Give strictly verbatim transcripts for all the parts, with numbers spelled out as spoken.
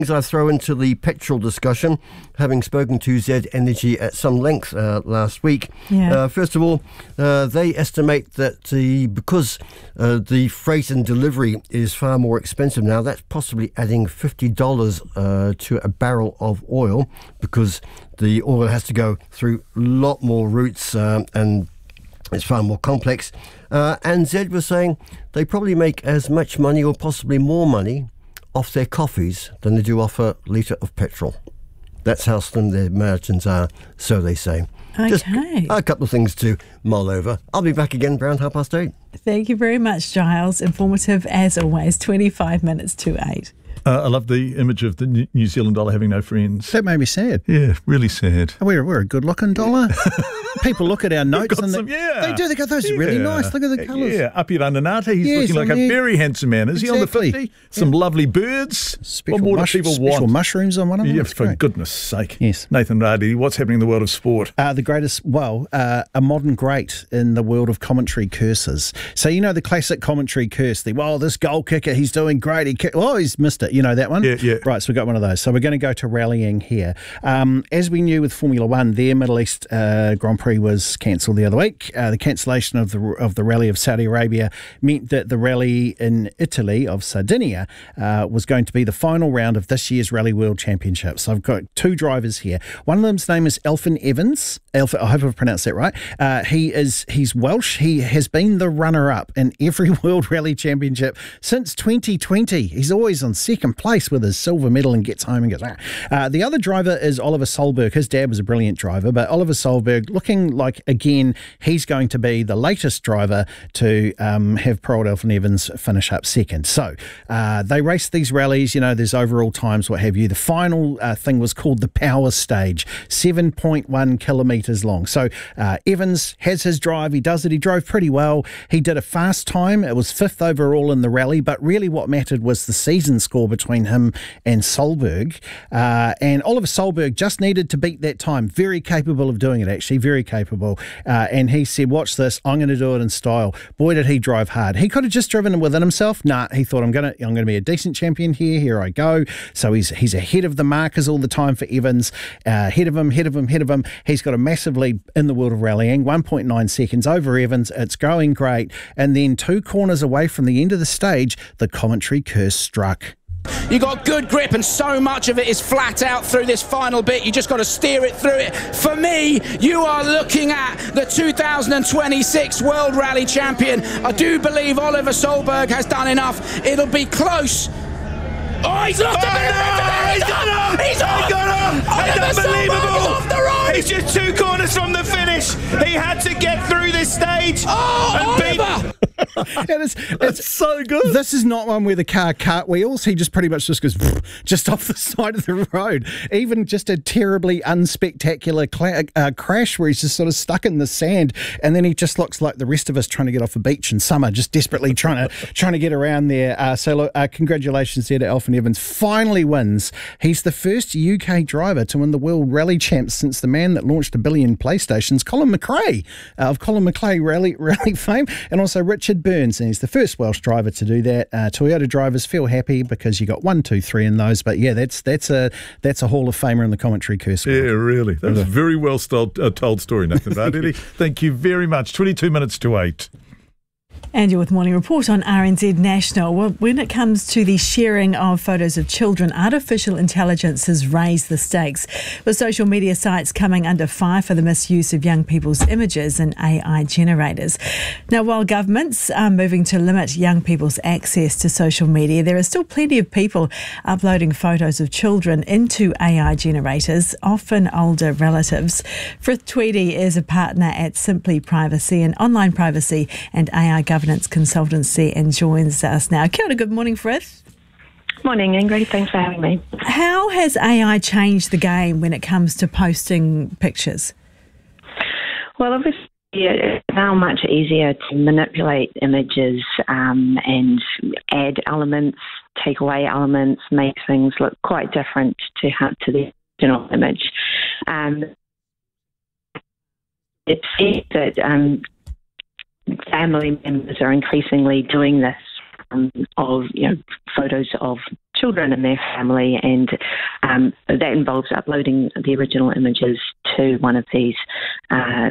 I throw into the petrol discussion, having spoken to Z Energy at some length uh, last week. Yeah. Uh, first of all, uh, they estimate that the because uh, the freight and delivery is far more expensive now, that's possibly adding fifty dollars uh, to a barrel of oil, because the oil has to go through a lot more routes um, and it's far more complex. Uh, and Zed was saying they probably make as much money or possibly more money off their coffees than they do off a litre of petrol. That's how slim their margins are, so they say. Okay. Just a couple of things to mull over. I'll be back again around half past eight. Thank you very much, Giles. Informative as always, twenty-five minutes to eight. Uh, I love the image of the New Zealand dollar having no friends. That made me sad. Yeah, really sad. We're, we're a good-looking dollar. People look at our notes and some, they, yeah. they do. They go, those are really Yeah. nice. Look at the colours. Yeah, Api Ranganata, he's Yes, looking like on a there. very handsome man. Is Exactly. he on the fifty? Some Yeah. lovely birds. Special, what more mush- do people special want? mushrooms on one of them. Yeah, It's for great. goodness sake. Yes. Nathan Radi, what's happening in the world of sport? Uh, the greatest, well, uh, a modern great in the world of commentary curses. So, you know, the classic commentary curse, the, well, this goal kicker, he's doing great. He kick, oh, he's missed it. You know that one? Yeah, yeah. Right, so we've got one of those. So we're going to go to rallying here. Um, as we knew with Formula One, their Middle East uh, Grand Prix was cancelled the other week. Uh, the cancellation of the of the rally of Saudi Arabia meant that the rally in Italy of Sardinia uh, was going to be the final round of this year's Rally World Championship. So I've got two drivers here. One of them's name is Elfyn Evans. Elf, I hope I've pronounced that right. Uh, he is he's Welsh. He has been the runner-up in every World Rally Championship since twenty twenty. He's always on second place with his silver medal and gets home and goes, ah. Uh, the other driver is Oliver Solberg. His dad was a brilliant driver, but Oliver Solberg looking like, again, he's going to be the latest driver to um, have poor old Elfyn Evans finish up second. So uh, they race these rallies, you know, there's overall times, what have you. The final uh, thing was called the Power Stage, seven point one kilometres long. So uh, Evans has his drive, he does it, he drove pretty well. He did a fast time, it was fifth overall in the rally, but really what mattered was the season score between him and Solberg. Uh, and Oliver Solberg just needed to beat that time. Very capable of doing it, actually, very capable. Uh, and he said, watch this, I'm going to do it in style. Boy, did he drive hard. He could have just driven within himself. Nah, he thought, I'm going to I'm going to be a decent champion here. Here I go. So he's he's ahead of the markers all the time for Evans. Uh, ahead of him, head of him, head of him. He's got a massive lead in the world of rallying, one point nine seconds over Evans. It's going great. And then two corners away from the end of the stage, the commentary curse struck. You got good grip and so much of it is flat out through this final bit. You just got to steer it through it. For me, you are looking at the two thousand twenty-six World Rally Champion. I do believe Oliver Solberg has done enough. It'll be close. Oh, he's lost oh, a bit no, of he's got him! He's off! He got him! Oliver It's unbelievable! Solberg is off the road! He's just two corners from the finish. He had to get through this stage. Oh, and Oliver! beat... It is, That's it's so good. This is not one where the car cartwheels. He just pretty much just goes just off the side of the road. Even just a terribly unspectacular cla- uh, crash where he's just sort of stuck in the sand, and then he just looks like the rest of us trying to get off a beach in summer, just desperately trying to trying to get around there. Uh, so look, uh, congratulations there to Elfyn Evans. Finally wins. He's the first U K driver to win the World Rally Champs since the man that launched a billion PlayStations, Colin McRae, uh, of Colin McRae rally rally fame, and also Richard Burns, and he's the first Welsh driver to do that. Uh, Toyota drivers feel happy because you got one, two, three in those. But yeah, that's that's a that's a Hall of Famer in the commentary curse. Yeah, really. That was a very well told, uh, told story, Nathan Radi. Thank you very much. twenty-two minutes to eight. And you're with Morning Report on R N Z National. Well, when it comes to the sharing of photos of children, artificial intelligence has raised the stakes, with social media sites coming under fire for the misuse of young people's images and A I generators. Now, while governments are moving to limit young people's access to social media, there are still plenty of people uploading photos of children into A I generators, often older relatives. Frith Tweedy is a partner at Simply Privacy, an online privacy and A I governance consultancy, and joins us now. Kia ora, good morning, Frith. Morning, Ingrid. Thanks for having me. How has A I changed the game when it comes to posting pictures? Well, obviously, it's now much easier to manipulate images um, and add elements, take away elements, make things look quite different to, to the original image. Um, it seems that um, family members are increasingly doing this um, of you know photos of children and their family, and um, that involves uploading the original images to one of these uh,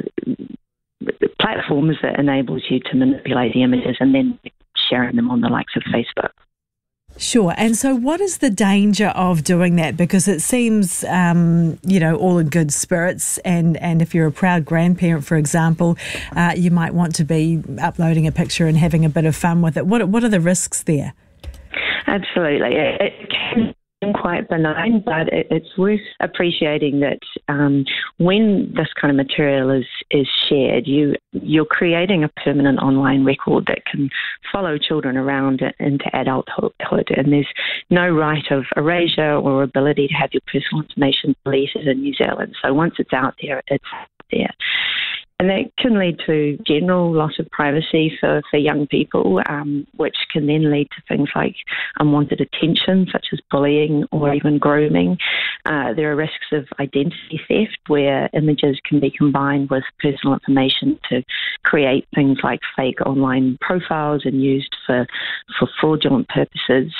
platforms that enables you to manipulate the images and then sharing them on the likes of Facebook. Sure. And so what is the danger of doing that? Because it seems, um, you know, all in good spirits. And, and if you're a proud grandparent, for example, uh, you might want to be uploading a picture and having a bit of fun with it. What, what are the risks there? Absolutely. It, it can be quite benign, but it, it's worth appreciating that um, when this kind of material is, is shared, you, you're creating a permanent online record that can follow children around into adulthood, and there's no right of erasure or ability to have your personal information deleted in New Zealand. So once it's out there, it's out there. And that can lead to general loss of privacy for, for young people, um, which can then lead to things like unwanted attention, such as bullying or even grooming. Uh, there are risks of identity theft, where images can be combined with personal information to create things like fake online profiles and used for, for fraudulent purposes.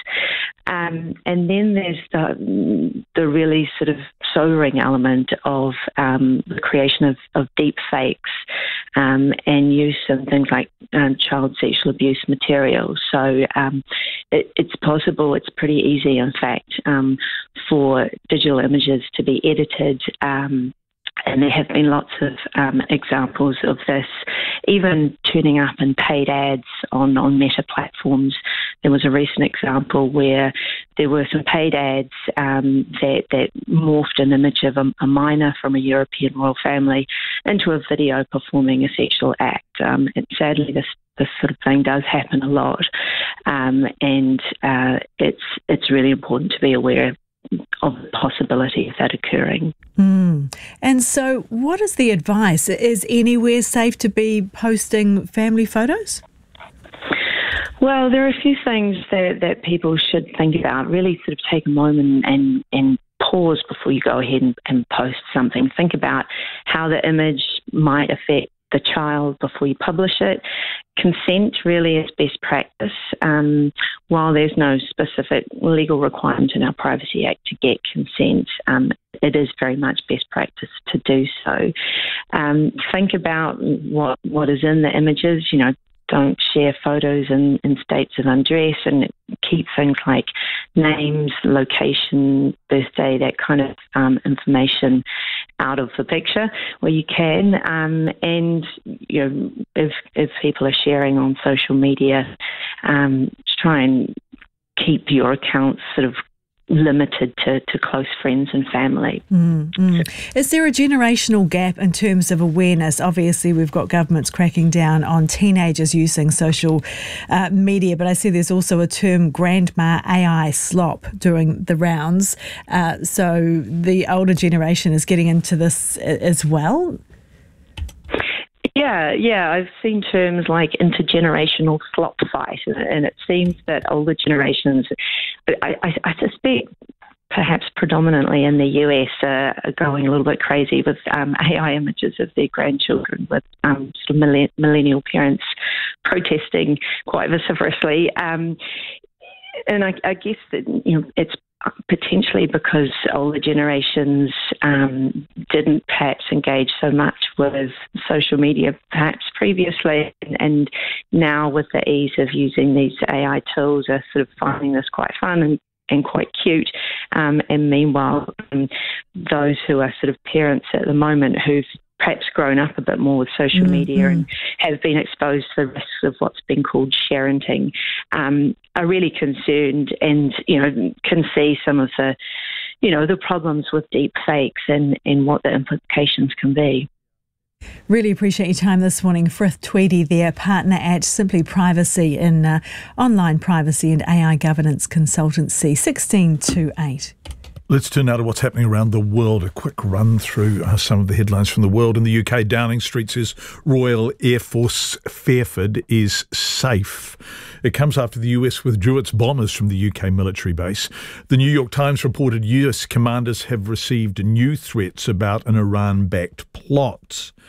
Um, and then there's the, the really sort of sobering element of um, the creation of, of deep fakes um, and use of things like um, child sexual abuse material. So um, it, it's possible, it's pretty easy, in fact, um, for digital images to be edited. Um, And there have been lots of um, examples of this, even turning up in paid ads on, on Meta platforms. There was a recent example where there were some paid ads um, that, that morphed an image of a, a minor from a European royal family into a video performing a sexual act. Um, and sadly, this this sort of thing does happen a lot, um, and uh, it's it's really important to be aware of the possibility of that occurring. Mm. And so what is the advice? Is anywhere safe to be posting family photos? Well, there are a few things that, that people should think about. Really sort of take a moment and, and pause before you go ahead and, and post something. Think about how the image might affect the child before you publish it. Consent really is best practice. Um, while there's no specific legal requirement in our Privacy Act to get consent, um, it is very much best practice to do so. Um, think about what what is in the images. You know, don't share photos in, in states of undress, and keep things like names, location, birthday, that kind of um, information out of the picture where you can. Um, and you know, if if people are sharing on social media, um, try and keep your accounts sort of limited to, to close friends and family. Mm, mm. Is there a generational gap in terms of awareness? Obviously, we've got governments cracking down on teenagers using social uh, media, but I see there's also a term, grandma A I slop, doing the rounds. Uh, so the older generation is getting into this as well? Yeah, yeah, I've seen terms like intergenerational slop fight, and it seems that older generations, I, I, I suspect perhaps predominantly in the U S, uh, are going a little bit crazy with um, A I images of their grandchildren, with um, sort of millenn- millennial parents protesting quite vociferously. Um, and I, I guess that, you know, it's potentially because older generations um, didn't perhaps engage so much with social media perhaps previously, and, and now with the ease of using these A I tools are sort of finding this quite fun and, and quite cute. Um, and meanwhile, um, those who are sort of parents at the moment who've perhaps grown up a bit more with social mm-hmm. media and have been exposed to the risks of what's been called sharenting, um, are really concerned, and, you know, can see some of the, you know, the problems with deep fakes and, and what the implications can be. Really appreciate your time this morning. Frith Tweedy there, partner at Simply Privacy in uh, online privacy and A I governance consultancy, sixteen to eight. Let's turn now to what's happening around the world. A quick run through uh, some of the headlines from the world. In the U K, Downing Street says Royal Air Force Fairford is safe. It comes after the U S withdrew its bombers from the U K military base. The New York Times reported U S commanders have received new threats about an Iran-backed plot.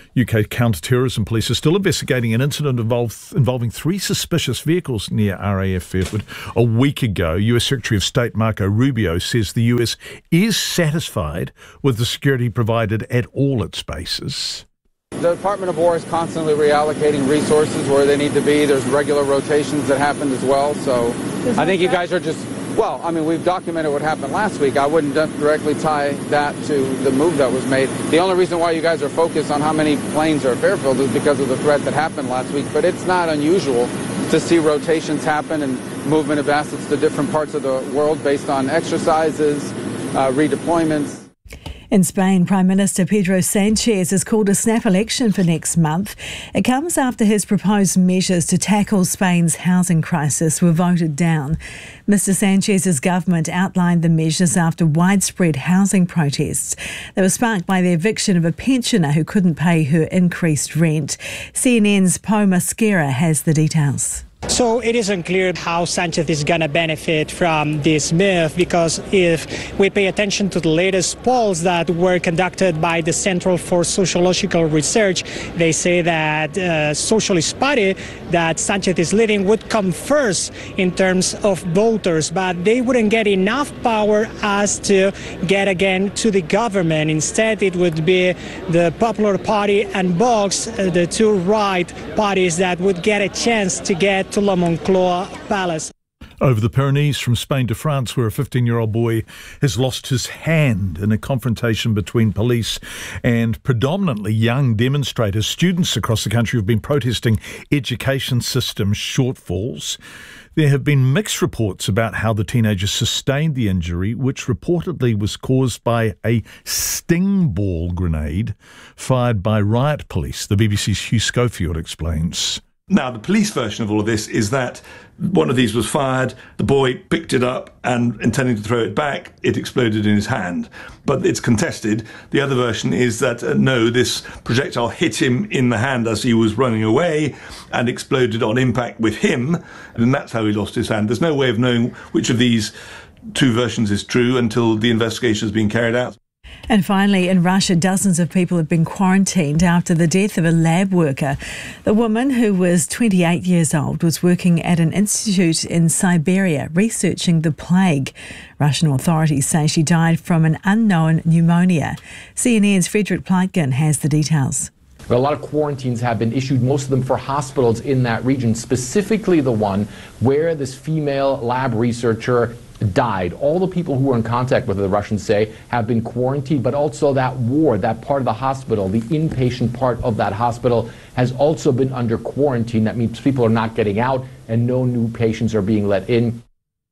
U K counter-terrorism police are still investigating an incident involved, involving three suspicious vehicles near R A F Fairford. A week ago, U S Secretary of State Marco Rubio says the U S is satisfied with the security provided at all its bases. The Department of War is constantly reallocating resources where they need to be. There's regular rotations that happened as well. So I think you guys are just, well, I mean, we've documented what happened last week. I wouldn't directly tie that to the move that was made. The only reason why you guys are focused on how many planes are at Fairfield is because of the threat that happened last week. But it's not unusual to see rotations happen and movement of assets to different parts of the world based on exercises, uh, redeployments. In Spain, Prime Minister Pedro Sanchez has called a snap election for next month. It comes after his proposed measures to tackle Spain's housing crisis were voted down. Mister Sanchez's government outlined the measures after widespread housing protests. They were sparked by the eviction of a pensioner who couldn't pay her increased rent. C N N's Pau Masquera has the details. So it is unclear how Sanchez is going to benefit from this move, because if we pay attention to the latest polls that were conducted by the Central for Sociological Research, they say that uh, Socialist Party that Sanchez is leading would come first in terms of voters, but they wouldn't get enough power as to get again to the government. Instead, it would be the Popular Party and Vox, uh, the two right parties, that would get a chance to get to La Moncloa Palace. Over the Pyrenees, from Spain to France, where a fifteen-year-old boy has lost his hand in a confrontation between police and predominantly young demonstrators. Students across the country have been protesting education system shortfalls. There have been mixed reports about how the teenager sustained the injury, which reportedly was caused by a sting ball grenade fired by riot police. The B B C's Hugh Schofield explains. Now, the police version of all of this is that one of these was fired, the boy picked it up and, intending to throw it back, it exploded in his hand. But it's contested. The other version is that, uh, no, this projectile hit him in the hand as he was running away and exploded on impact with him, and that's how he lost his hand. There's no way of knowing which of these two versions is true until the investigation has been carried out. And finally, in Russia, dozens of people have been quarantined after the death of a lab worker. The woman, who was twenty-eight years old, was working at an institute in Siberia researching the plague. Russian authorities say she died from an unknown pneumonia. C N N's Frederick Pleitgen has the details. A lot of quarantines have been issued, most of them for hospitals in that region, specifically the one where this female lab researcher died. All the people who were in contact with her, the Russians say, have been quarantined, but also that ward, that part of the hospital, the inpatient part of that hospital, has also been under quarantine. That means people are not getting out and no new patients are being let in.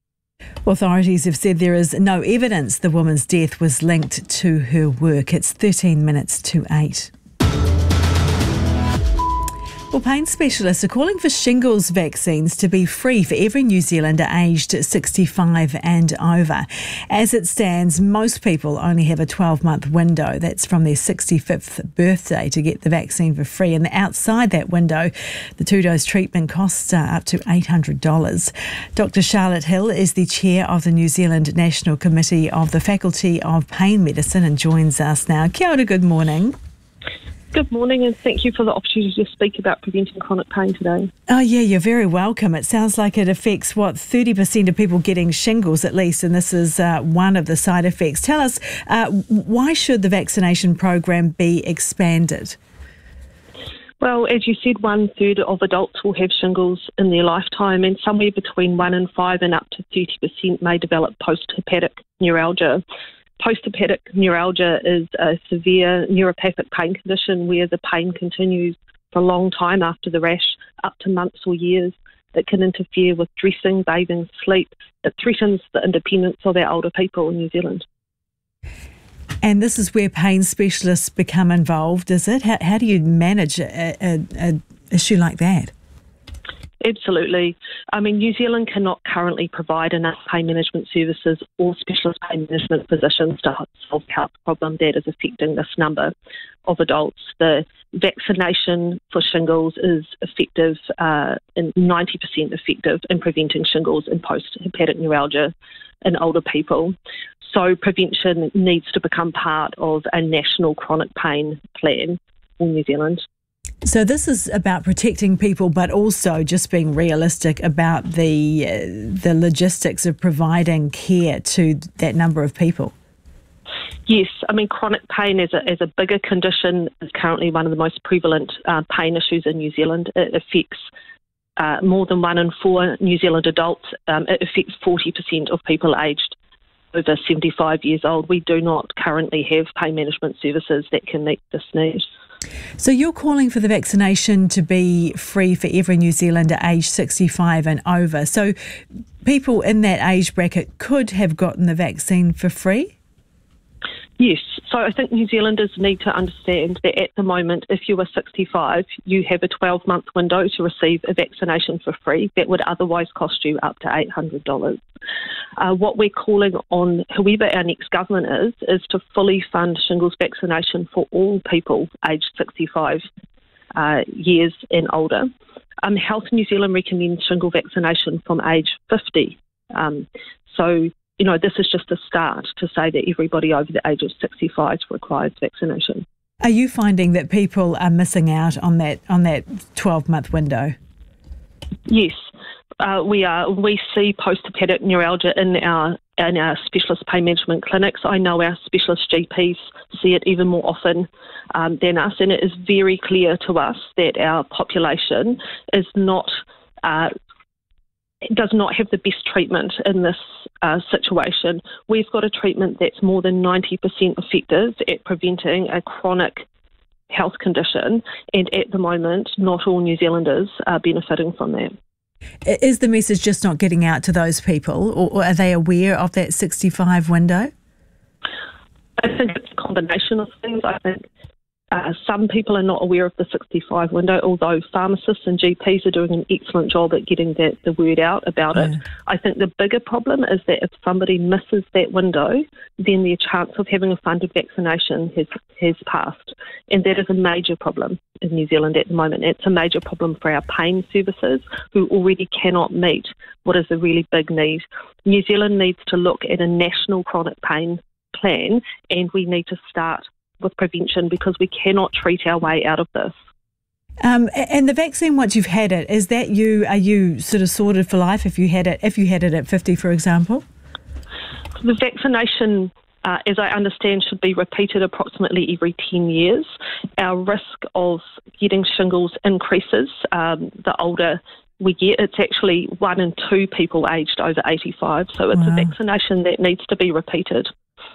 Authorities have said there is no evidence the woman's death was linked to her work. It's thirteen minutes to eight. Well, pain specialists are calling for shingles vaccines to be free for every New Zealander aged sixty-five and over. As it stands, most people only have a twelve-month window. That's from their sixty-fifth birthday to get the vaccine for free. And outside that window, the two-dose treatment costs uh, up to eight hundred dollars. Doctor Charlotte Hill is the chair of the New Zealand National Committee of the Faculty of Pain Medicine and joins us now. Kia ora, good morning. Good morning, and thank you for the opportunity to speak about preventing chronic pain today. Oh yeah, you're very welcome. It sounds like it affects, what, thirty percent of people getting shingles at least, and this is uh, one of the side effects. Tell us, uh, why should the vaccination program be expanded? Well, as you said, one third of adults will have shingles in their lifetime, and somewhere between one in five and up to thirty percent may develop post-herpetic neuralgia. Post-herpetic neuralgia is a severe neuropathic pain condition where the pain continues for a long time after the rash, up to months or years. It can interfere with dressing, bathing, sleep. It threatens the independence of our older people in New Zealand. And this is where pain specialists become involved, is it? How, how do you manage a, a, a issue like that? Absolutely. I mean, New Zealand cannot currently provide enough pain management services or specialist pain management physicians to solve the health problem that is affecting this number of adults. The vaccination for shingles is effective, uh, and ninety percent effective in preventing shingles and post-herpetic neuralgia in older people. So prevention needs to become part of a national chronic pain plan. for New Zealand. So this is about protecting people, but also just being realistic about the uh, the logistics of providing care to that number of people. Yes, I mean, chronic pain as a, as a bigger condition is currently one of the most prevalent uh, pain issues in New Zealand. It affects uh, more than one in four New Zealand adults. Um, it affects forty percent of people aged over seventy-five years old. We do not currently have pain management services that can meet this need. So you're calling for the vaccination to be free for every New Zealander aged sixty-five and over. So people in that age bracket could have gotten the vaccine for free? Yes, so I think New Zealanders need to understand that at the moment, if you are sixty-five, you have a twelve-month window to receive a vaccination for free that would otherwise cost you up to eight hundred dollars. Uh, what we're calling on whoever our next government is, is to fully fund shingles vaccination for all people aged sixty-five uh, years and older. Um, Health New Zealand recommends shingle vaccination from age fifty. Um, so You know, this is just a start to say that everybody over the age of sixty-five requires vaccination. Are you finding that people are missing out on that on that twelve-month window? Yes, uh, we are. We see post-herpetic neuralgia in our in our specialist pain management clinics. I know our specialist G Ps see it even more often um, than us, and it is very clear to us that our population is not. Uh, does not have the best treatment in this uh, situation. We've got a treatment that's more than ninety percent effective at preventing a chronic health condition, and at the moment, not all New Zealanders are benefiting from that. Is the message just not getting out to those people, or, or are they aware of that sixty-five window? I think it's a combination of things. I think Uh, some people are not aware of the sixty-five window, although pharmacists and G Ps are doing an excellent job at getting the, the word out about yeah. it. I think the bigger problem is that if somebody misses that window, then their chance of having a funded vaccination has, has passed. And that is a major problem in New Zealand at the moment. It's a major problem for our pain services, who already cannot meet what is a really big need. New Zealand needs to look at a national chronic pain plan, and we need to start with prevention, because we cannot treat our way out of this. Um, and the vaccine, once you've had it, is that you? Are you sort of sorted for life if you had it? If you had it at fifty, for example, the vaccination, uh, as I understand, should be repeated approximately every ten years. Our risk of getting shingles increases um, the older we get. It's actually one in two people aged over eighty-five, so it's wow. a vaccination that needs to be repeated.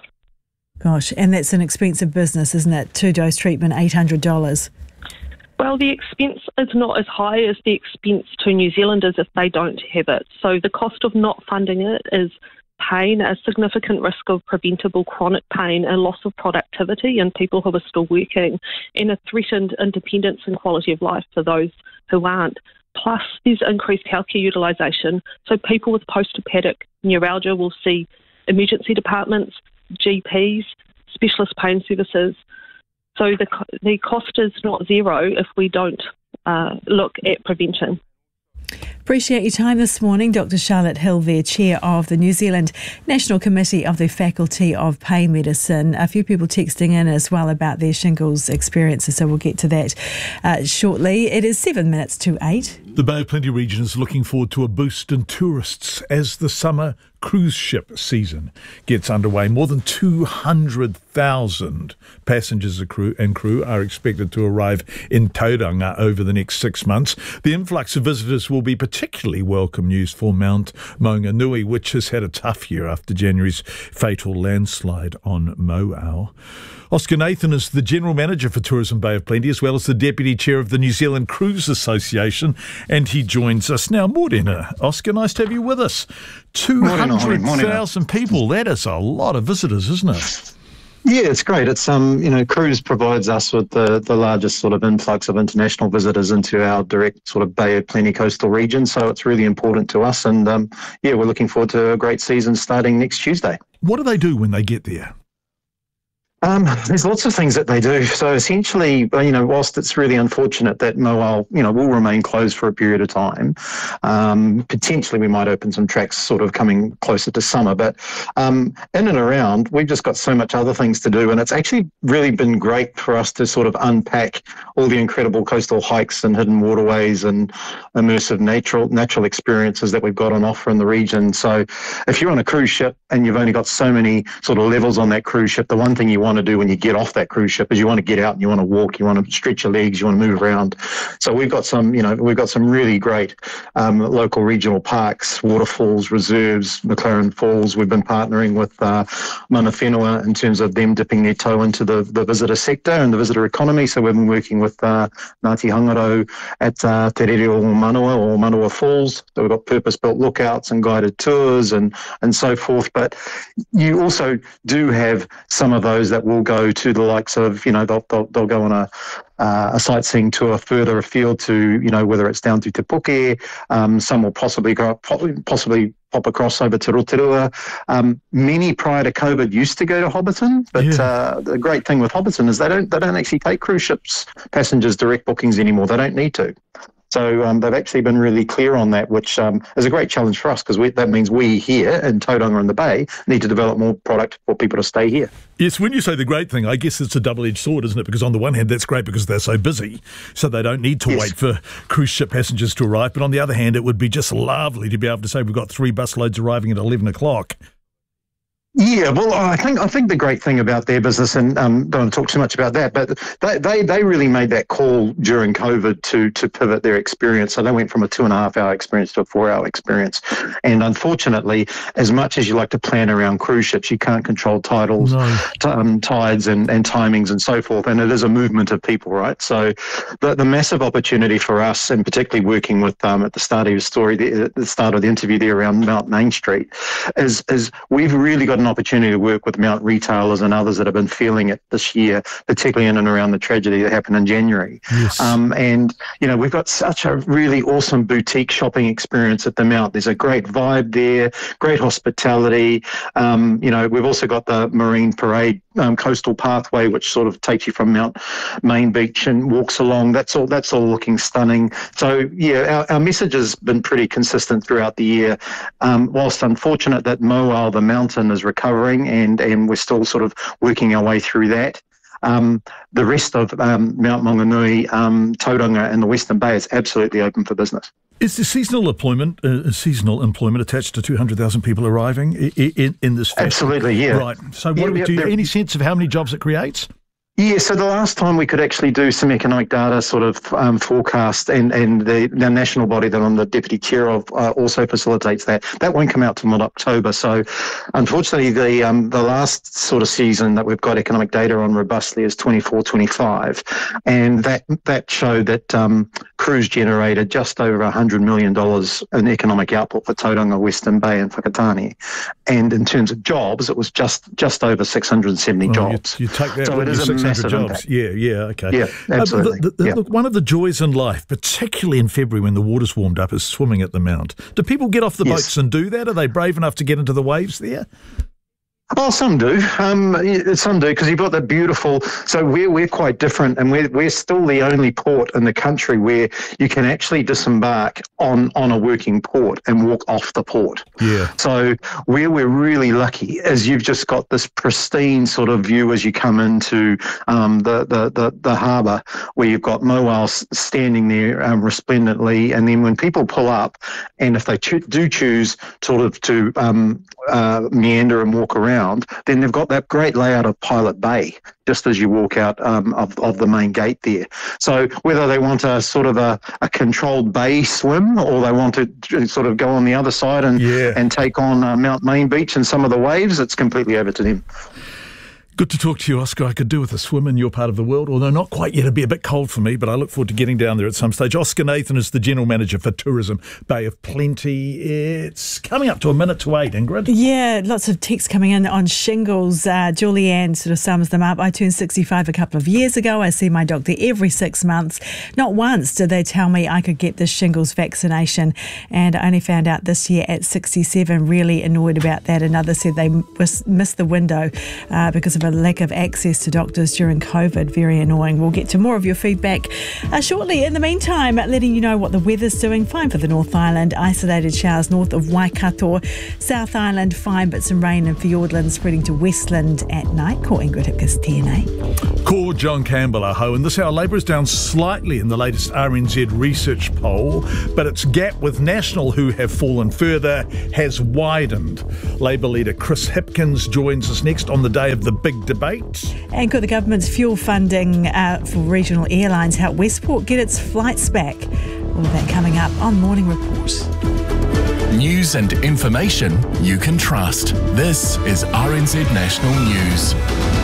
Gosh, and that's an expensive business, isn't it? Two-dose treatment, eight hundred dollars. Well, the expense is not as high as the expense to New Zealanders if they don't have it. So the cost of not funding it is pain, a significant risk of preventable chronic pain, a loss of productivity in people who are still working, and a threatened independence and quality of life for those who aren't. Plus, there's increased healthcare utilisation. So people with post-herpetic neuralgia will see emergency departments, G Ps, specialist pain services. So the the cost is not zero if we don't uh, look at prevention. Appreciate your time this morning. Doctor Charlotte Hill there, Chair of the New Zealand National Committee of the Faculty of Pain Medicine. A few people texting in as well about their shingles experiences, so we'll get to that uh, shortly. It is seven minutes to eight. The Bay of Plenty region is looking forward to a boost in tourists as the summer cruise ship season gets underway. More than two hundred thousand passengers and crew, and crew are expected to arrive in Tauranga over the next six months. The influx of visitors will be particularly welcome news for Mount Maunganui, which has had a tough year after January's fatal landslide on Moau. Oscar Nathan is the General Manager for Tourism Bay of Plenty, as well as the Deputy Chair of the New Zealand Cruise Association, and he joins us now. Morena, Oscar, nice to have you with us. two hundred thousand people, that is a lot of visitors, isn't it? Yeah, it's great. It's um, you know, cruise provides us with the, the largest sort of influx of international visitors into our direct sort of Bay of Plenty coastal region, so it's really important to us, and um, yeah, we're looking forward to a great season starting next Tuesday. What do they do when they get there? Um, there's lots of things that they do. So essentially, you know, whilst it's really unfortunate that Moale, you know, will remain closed for a period of time, um, potentially we might open some tracks sort of coming closer to summer. But um, in and around, we've just got so much other things to do. And it's actually really been great for us to sort of unpack all the incredible coastal hikes and hidden waterways and immersive natural natural experiences that we've got on offer in the region. So if you're on a cruise ship and you've only got so many sort of levels on that cruise ship, the one thing you want to do when you get off that cruise ship is you want to get out and you want to walk, you want to stretch your legs, you want to move around. So we've got some, you know, we've got some really great um, local regional parks, waterfalls, reserves, McLaren Falls. We've been partnering with uh, Mana Whenua in terms of them dipping their toe into the, the visitor sector and the visitor economy. So we've been working with uh, Ngāti Hangaro at uh, Te Rere o Manawa or Manawa Falls. So we've got purpose-built lookouts and guided tours and, and so forth. But you also do have some of those that will go to the likes of, you know, they'll, they'll, they'll go on a uh, a sightseeing tour further afield to, you know, whether it's down to Te Puke, um, some will possibly go, possibly pop across over to Rotorua. Um, many prior to COVID used to go to Hobbiton, but yeah. uh, the great thing with Hobbiton is they don't they don't actually take cruise ships passengers direct bookings anymore. They don't need to. So um, they've actually been really clear on that, which um, is a great challenge for us because that means we here in Tauranga and the Bay need to develop more product for people to stay here. Yes, when you say the great thing, I guess it's a double-edged sword, isn't it? Because on the one hand, that's great because they're so busy, so they don't need to yes. wait for cruise ship passengers to arrive. But on the other hand, it would be just lovely to be able to say we've got three busloads arriving at eleven o'clock. Yeah, well, I think I think the great thing about their business, and um, don't want to talk too much about that, but they, they, they really made that call during COVID to to pivot their experience. So they went from a two and a half hour experience to a four hour experience. And unfortunately, as much as you like to plan around cruise ships, you can't control titles, no. t- um, tides and, and timings and so forth. And it is a movement of people, right? So the, the massive opportunity for us, and particularly working with um, at the start of your story, the, the start of the interview there around Mount Main Street, is is we've really got an opportunity to work with Mount retailers and others that have been feeling it this year, particularly in and around the tragedy that happened in January. Yes. Um, and, you know, we've got such a really awesome boutique shopping experience at the Mount. There's a great vibe there, great hospitality. Um, you know, we've also got the Marine Parade um, coastal pathway, which sort of takes you from Mount Main Beach and walks along. That's all, that's all looking stunning. So, yeah, our, our message has been pretty consistent throughout the year. Um, whilst unfortunate that Moale, the mountain, is recovering and, and we're still sort of working our way through that. Um, the rest of um, Mount Maunganui, um, Tauranga and the Western Bay is absolutely open for business. Is the seasonal employment uh, seasonal employment attached to two hundred thousand people arriving in, in, in this fashion? Absolutely, yeah. Right. So what, yeah, do you have any sense of how many jobs it creates? Yeah, so the last time we could actually do some economic data sort of um, forecast, and, and the, the national body that I'm the deputy chair of uh, also facilitates that. That won't come out till mid-October. So unfortunately, the um, the last sort of season that we've got economic data on robustly is twenty-four twenty-five. And that that showed that um, cruise generated just over one hundred million dollars in economic output for Tauranga, Western Bay and Whakatane. And in terms of jobs, it was just, just over six hundred seventy oh, jobs. You, you take that so it is a Jobs. Impact. Yeah, yeah, okay. Yeah, absolutely. Uh, the, the, yeah. Look, one of the joys in life, particularly in February when the water's warmed up, is swimming at the Mount. Do people get off the yes. boats and do that? Are they brave enough to get into the waves there? Oh, some do. Um, some do, because you've got that beautiful. So we're we're quite different, and we're we're still the only port in the country where you can actually disembark on on a working port and walk off the port. Yeah. So where we're really lucky is you've just got this pristine sort of view as you come into um, the the the, the harbour, where you've got Moale standing there um, resplendently, and then when people pull up, and if they cho- do choose sort of to um, uh, meander and walk around. Then they've got that great layout of Pilot Bay just as you walk out um, of, of the main gate there. So whether they want a sort of a, a controlled bay swim or they want to sort of go on the other side and, yeah. and take on uh, Mount Main Beach and some of the waves, it's completely over to them. Good to talk to you, Oscar. I could do with a swim in your part of the world, although not quite yet. It'd be a bit cold for me, but I look forward to getting down there at some stage. Oscar Nathan is the General Manager for Tourism Bay of Plenty. It's coming up to a minute to eight, Ingrid. Yeah, lots of texts coming in on shingles. Uh, Julianne sort of sums them up. I turned sixty-five a couple of years ago. I see my doctor every six months. Not once did they tell me I could get the shingles vaccination, and I only found out this year at sixty-seven. Really annoyed about that. Another said they missed the window uh, because of of a lack of access to doctors during COVID. Very annoying. We'll get to more of your feedback uh, shortly. In the meantime, letting you know what the weather's doing. Fine for the North Island. Isolated showers north of Waikato. South Island, fine, but some rain in Fiordland spreading to Westland at night. Ko Ingrid Hipkiss, T N A. Ko John Campbell, aho. And this hour, Labour is down slightly in the latest R N Z research poll, but its gap with National, who have fallen further, has widened. Labour leader Chris Hipkins joins us next on the day of the big debate. And could the government's fuel funding uh, for regional airlines help Westport get its flights back? All of that coming up on Morning Report. News and information you can trust. This is R N Z National News.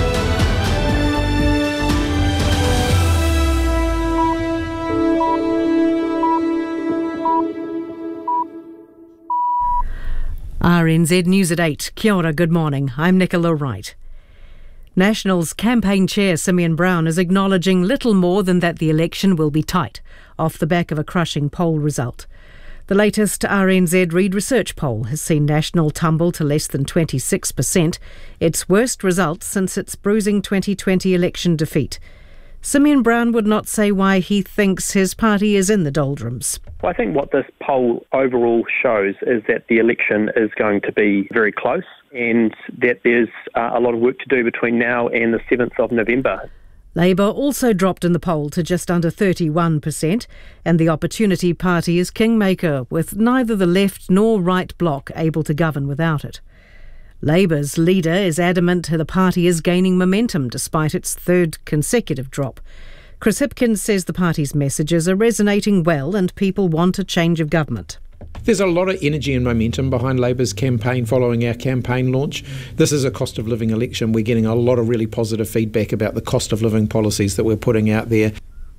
R N Z News at eight. Kia ora, good morning. I'm Nicola Wright. National's campaign chair Simeon Brown is acknowledging little more than that the election will be tight, off the back of a crushing poll result. The latest R N Z Reid Research poll has seen National tumble to less than twenty-six percent, its worst result since its bruising twenty twenty election defeat. Simeon Brown would not say why he thinks his party is in the doldrums. Well, I think what this poll overall shows is that the election is going to be very close and that there's uh, a lot of work to do between now and the seventh of November. Labour also dropped in the poll to just under thirty-one percent, and the Opportunity Party is kingmaker, with neither the left nor right bloc able to govern without it. Labour's leader is adamant the party is gaining momentum despite its third consecutive drop. Chris Hipkins says the party's messages are resonating well and people want a change of government. There's a lot of energy and momentum behind Labour's campaign following our campaign launch. This is a cost of living election. We're getting a lot of really positive feedback about the cost of living policies that we're putting out there.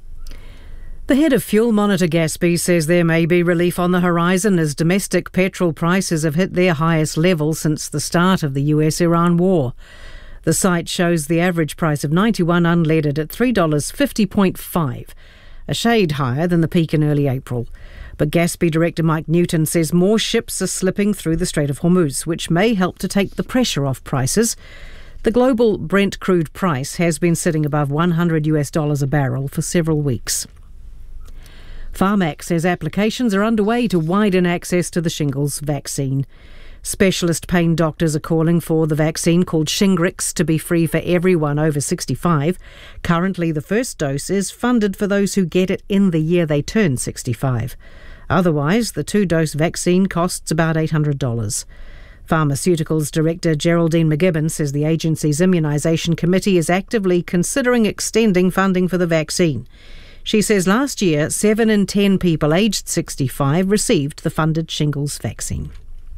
The head of Fuel Monitor Gaspy says there may be relief on the horizon as domestic petrol prices have hit their highest level since the start of the U S Iran war. The site shows the average price of ninety-one unleaded at three dollars fifty point five, a shade higher than the peak in early April. But Gaspy Director Mike Newton says more ships are slipping through the Strait of Hormuz, which may help to take the pressure off prices. The global Brent crude price has been sitting above one hundred US dollars a barrel for several weeks. Pharmac says applications are underway to widen access to the shingles vaccine. Specialist pain doctors are calling for the vaccine called Shingrix to be free for everyone over sixty-five. Currently, the first dose is funded for those who get it in the year they turn sixty-five. Otherwise, the two-dose vaccine costs about eight hundred dollars. Pharmaceuticals Director Geraldine McGibbon says the agency's immunisation committee is actively considering extending funding for the vaccine. She says last year, seven in ten people aged sixty-five received the funded shingles vaccine.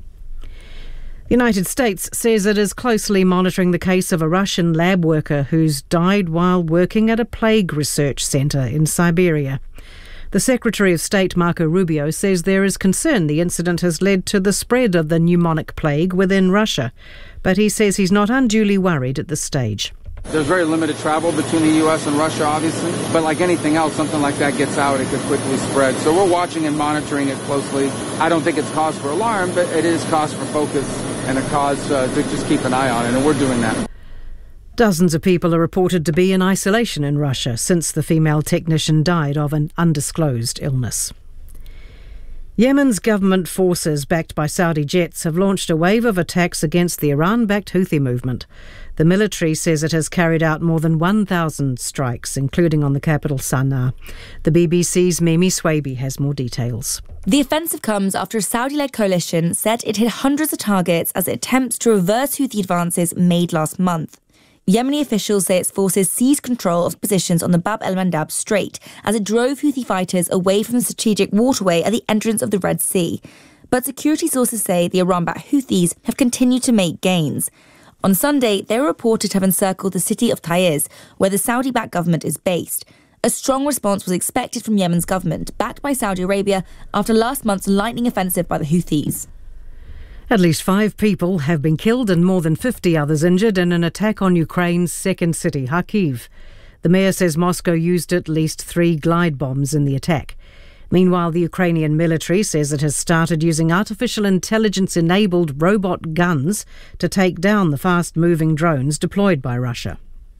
The United States says it is closely monitoring the case of a Russian lab worker who's died while working at a plague research centre in Siberia. The Secretary of State, Marco Rubio, says there is concern the incident has led to the spread of the pneumonic plague within Russia, but he says he's not unduly worried at this stage. There's very limited travel between the U S and Russia, obviously. But like anything else, something like that gets out, it could quickly spread. So we're watching and monitoring it closely. I don't think it's cause for alarm, but it is cause for focus and a cause uh, to just keep an eye on it, and we're doing that. Dozens of people are reported to be in isolation in Russia since the female technician died of an undisclosed illness. Yemen's government forces, backed by Saudi jets, have launched a wave of attacks against the Iran-backed Houthi movement. The military says it has carried out more than one thousand strikes, including on the capital Sana'a. The B B C's Mimi Swaby has more details. The offensive comes after a Saudi-led coalition said it hit hundreds of targets as it attempts to reverse Houthi advances made last month. Yemeni officials say its forces seized control of positions on the Bab el-Mandab Strait as it drove Houthi fighters away from the strategic waterway at the entrance of the Red Sea. But security sources say the Iran-backed Houthis have continued to make gains. On Sunday, they were reported to have encircled the city of Taiz, where the Saudi-backed government is based. A strong response was expected from Yemen's government, backed by Saudi Arabia, after last month's lightning offensive by the Houthis. At least five people have been killed and more than fifty others injured in an attack on Ukraine's second city, Kharkiv. The mayor says Moscow used at least three glide bombs in the attack. Meanwhile, the Ukrainian military says it has started using artificial intelligence-enabled robot guns to take down the fast-moving drones deployed by Russia.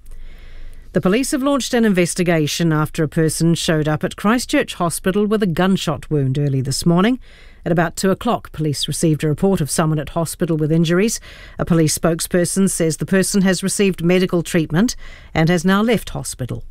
The police have launched an investigation after a person showed up at Christchurch Hospital with a gunshot wound early this morning. At about two o'clock, police received a report of someone at hospital with injuries. A police spokesperson says the person has received medical treatment and has now left hospital.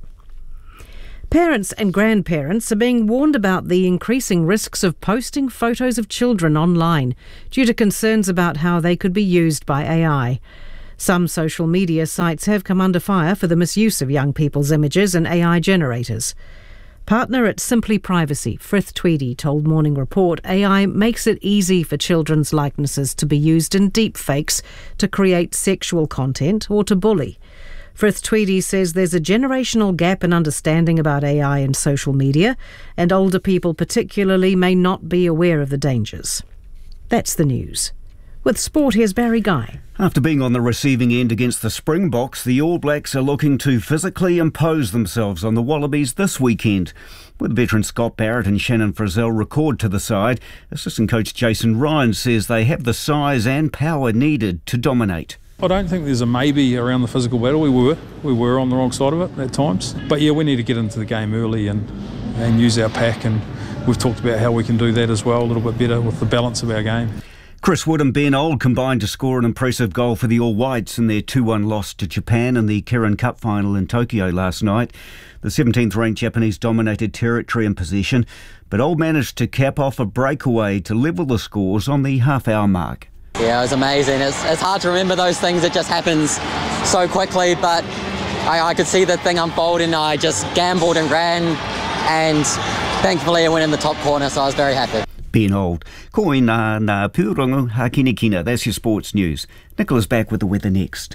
Parents and grandparents are being warned about the increasing risks of posting photos of children online due to concerns about how they could be used by A I. Some social media sites have come under fire for the misuse of young people's images and A I generators. Partner at Simply Privacy, Frith Tweedy, told Morning Report A I makes it easy for children's likenesses to be used in deepfakes to create sexual content or to bully. Frith Tweedy says there's a generational gap in understanding about A I and social media, and older people particularly may not be aware of the dangers. That's the news. With sport, here's Barry Guy. After being on the receiving end against the Springboks, the All Blacks are looking to physically impose themselves on the Wallabies this weekend. With veteran Scott Barrett and Shannon Frizzell record to the side, assistant coach Jason Ryan says they have the size and power needed to dominate. I don't think there's a maybe around the physical battle. We were. We were on the wrong side of it at times. But yeah, we need to get into the game early and, and use our pack, and we've talked about how we can do that as well a little bit better with the balance of our game. Chris Wood and Ben Old combined to score an impressive goal for the All Whites in their two one loss to Japan in the Kirin Cup final in Tokyo last night. The seventeenth ranked Japanese dominated territory and possession, but Old managed to cap off a breakaway to level the scores on the half-hour mark. Yeah, it was amazing. It's, it's hard to remember those things. It just happens so quickly, but I, I could see the thing unfolding. I just gambled and ran, and thankfully it went in the top corner, so I was very happy. Ben Old. Ko ina na pūrongo ha kina kina. That's your sports news. Nicola's back with the weather next.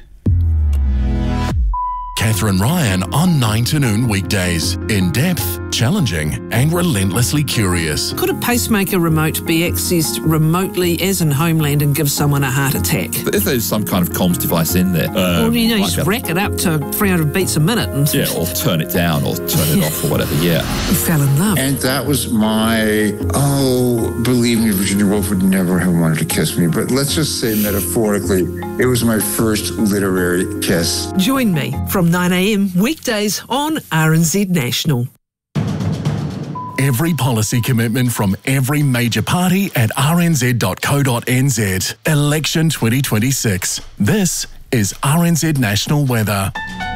Catherine Ryan on nine to noon weekdays. In depth, challenging and relentlessly curious. Could a pacemaker remote be accessed remotely as in Homeland and give someone a heart attack? If there's some kind of comms device in there. Um, well, you know, you like just a, rack it up to three hundred beats a minute. And yeah, or turn it down or turn it off or whatever, yeah. You fell in love. And that was my, oh, believe me, Virginia Woolf would never have wanted to kiss me. But let's just say metaphorically, it was my first literary kiss. Join me from nine a.m. weekdays on R N Z National. Every policy commitment from every major party at r n z dot co dot n z. Election twenty twenty-six. This is R N Z National Weather.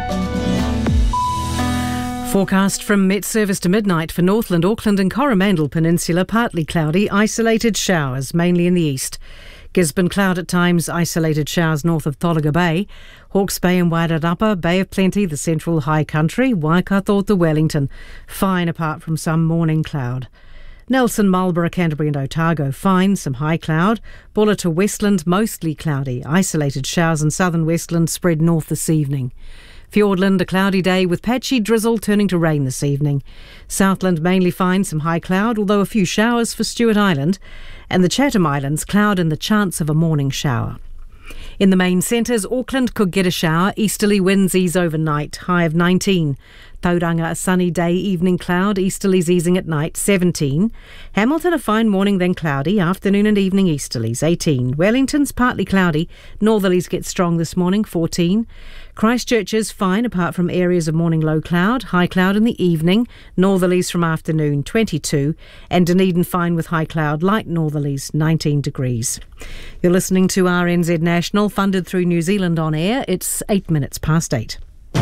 Forecast from Met Service to midnight for Northland, Auckland and Coromandel Peninsula, partly cloudy, isolated showers, mainly in the east. Gisborne cloud at times, isolated showers north of Tholaga Bay. Hawke's Bay and Wairarapa, Bay of Plenty, the central high country, Waikato to Wellington. Fine apart from some morning cloud. Nelson, Marlborough, Canterbury and Otago, fine, some high cloud. Bulla to Westland, mostly cloudy. Isolated showers in southern Westland spread north this evening. Fiordland, a cloudy day with patchy drizzle turning to rain this evening. Southland mainly fine, some high cloud, although a few showers for Stewart Island. And the Chatham Islands, cloud and the chance of a morning shower. In the main centres, Auckland could get a shower. Easterly winds ease overnight, high of nineteen. Tauranga, a sunny day, evening cloud, easterlies easing at night, seventeen. Hamilton, a fine morning, then cloudy, afternoon and evening easterlies, eighteen. Wellington's partly cloudy, northerlies get strong this morning, fourteen. Christchurch is fine apart from areas of morning low cloud, high cloud in the evening, northerlies from afternoon, twenty-two. And Dunedin fine with high cloud, light northerlies, nineteen degrees. You're listening to R N Z National, funded through New Zealand On Air. It's eight minutes past eight.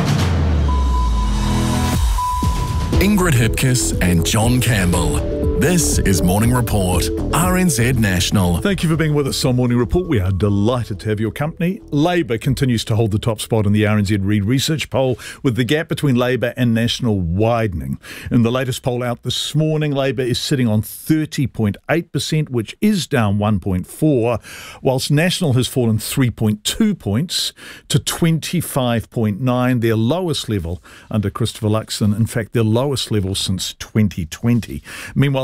Ingrid Hipkiss and John Campbell. This is Morning Report, R N Z National. Thank you for being with us on Morning Report. We are delighted to have your company. Labor continues to hold the top spot in the R N Z Reid Research poll, with the gap between Labor and National widening. In the latest poll out this morning, Labor is sitting on thirty point eight percent, which is down one point four, whilst National has fallen three point two points to twenty-five point nine, their lowest level under Christopher Luxon. In fact, their lowest level since twenty twenty. Meanwhile,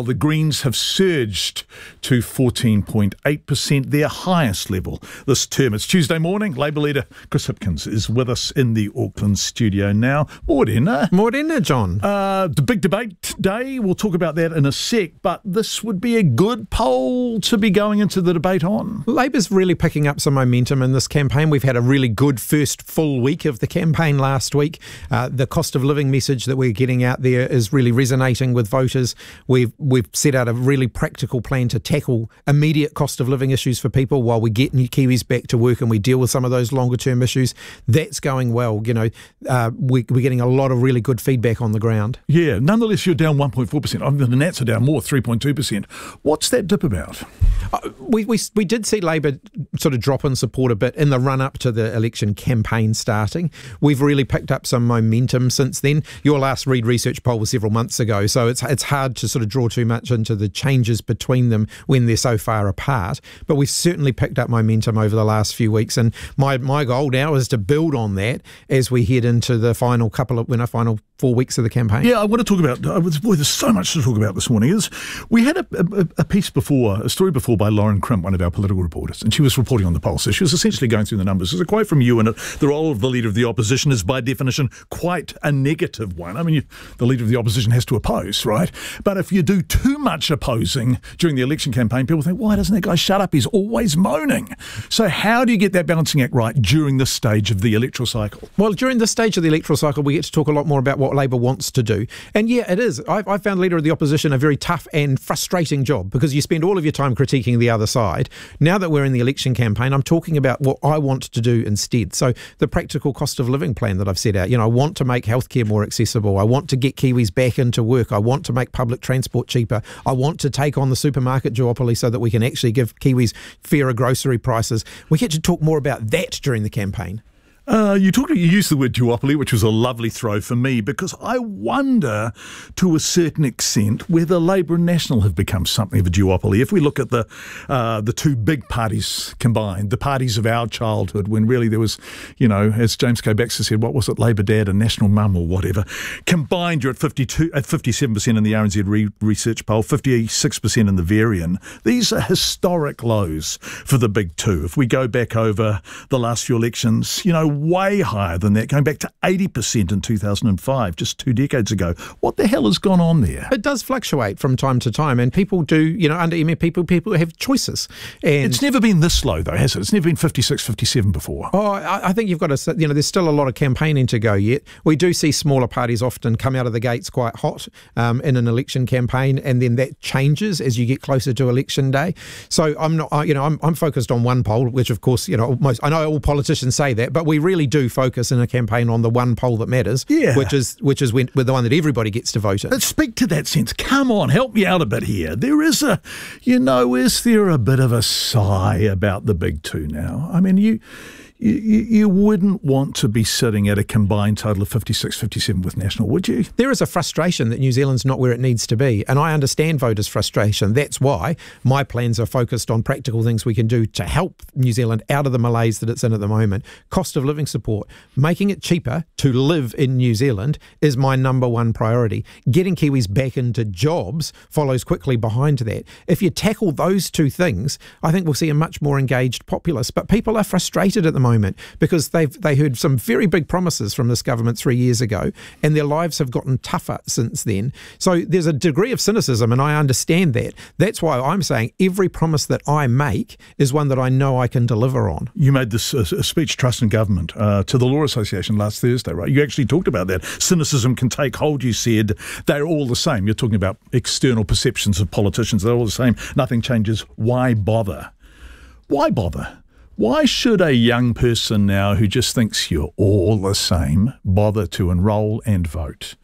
while the Greens have surged to fourteen point eight percent, their highest level this term. It's Tuesday morning. Labour leader Chris Hipkins is with us in the Auckland studio now. Morena. Morena, John. Uh, the big debate today, we'll talk about that in a sec, but this would be a good poll to be going into the debate on. Labour's really picking up some momentum in this campaign. We've had a really good first full week of the campaign last week. Uh, the cost of living message that we're getting out there is really resonating with voters. We've we've set out a really practical plan to tackle immediate cost of living issues for people while we get new Kiwis back to work and we deal with some of those longer term issues. That's going well. You know, uh, we, we're getting a lot of really good feedback on the ground. Yeah, nonetheless, you're down one point four percent. I mean, the Nats are down more, three point two percent. What's that dip about? Uh, we, we we did see Labour sort of drop in support a bit in the run-up to the election campaign starting. We've really picked up some momentum since then. Your last Reid Research poll was several months ago, so it's it's hard to sort of draw too much into the changes between them when they're so far apart. But we've certainly picked up momentum over the last few weeks, and my, my goal now is to build on that as we head into the final couple of, you know, final four weeks of the campaign. Yeah, I want to talk about, uh, boy, there's so much to talk about this morning. Is we had a, a, a piece before, a story before by Lauren Crimp, one of our political reporters, and she was reporting on the polls. So she was essentially going through the numbers. There's a quote from you in it: the role of the leader of the opposition is by definition quite a negative one. I mean, you, the leader of the opposition has to oppose, right? But if you do too much opposing during the election campaign, people think, why doesn't that guy shut up? He's always moaning. So how do you get that balancing act right during this stage of the electoral cycle? Well, during this stage of the electoral cycle, we get to talk a lot more about what Labour wants to do. And yeah, it is. I've, I've found leader of the opposition a very tough and frustrating job because you spend all of your time critiquing the other side. Now that we're in the election campaign, I'm talking about what I want to do instead. So the practical cost of living plan that I've set out, you know, I want to make healthcare more accessible. I want to get Kiwis back into work. I want to make public transport cheaper. I want to take on the supermarket duopoly so that we can actually give Kiwis fairer grocery prices. We get to talk more about that during the campaign. Uh, you talked. You used the word duopoly, which was a lovely throw for me, because I wonder, to a certain extent, whether Labour and National have become something of a duopoly. If we look at the uh, the two big parties combined, the parties of our childhood, when really there was, you know, as James K. Baxter said, what was it, Labour Dad and National Mum or whatever, combined you're at fifty-two, at fifty-seven percent in the R N Z re- research poll, fifty-six percent in the Varian. These are historic lows for the big two. If we go back over the last few elections, you know, way higher than that, going back to eighty percent in two thousand five, just two decades ago. What the hell has gone on there? It does fluctuate from time to time, and people do, you know, under M F people, people have choices. And it's never been this low, though, has it? It's never been fifty-six, fifty-seven before. Oh, I, I think you've got to, you know, there's still a lot of campaigning to go yet. We do see smaller parties often come out of the gates quite hot um, in an election campaign, and then that changes as you get closer to election day. So I'm not, I, you know, I'm, I'm focused on one poll, which of course, you know, most, I know all politicians say that, but we really do focus in a campaign on the one poll that matters, yeah. which is which is when, with the one that everybody gets to vote in. Let's speak to that sense. Come on, help me out a bit here. There is a, you know, is there a bit of a sigh about the big two now? I mean, you... You, you wouldn't want to be sitting at a combined total of fifty-six, fifty-seven with National, would you? There is a frustration that New Zealand's not where it needs to be, and I understand voters' frustration. That's why my plans are focused on practical things we can do to help New Zealand out of the malaise that it's in at the moment. Cost of living support, making it cheaper to live in New Zealand is my number one priority. Getting Kiwis back into jobs follows quickly behind that. If you tackle those two things, I think we'll see a much more engaged populace. But people are frustrated at the moment because they've they heard some very big promises from this government three years ago, and their lives have gotten tougher since then. So there's a degree of cynicism, and I understand that. That's why I'm saying every promise that I make is one that I know I can deliver on. You made this uh, speech, Trust in Government, uh, to the Law Association last Thursday, right? You actually talked about that. Cynicism can take hold, you said. They're all the same. You're talking about external perceptions of politicians. They're all the same. Nothing changes. Why bother? Why bother? Why should a young person now who just thinks you're all the same bother to enrol and vote?